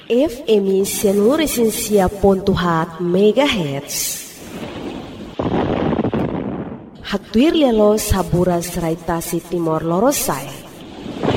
FM Sianuresinsia.hat MHz. Hatuir lialo saburas raitasi Timor Lorosai.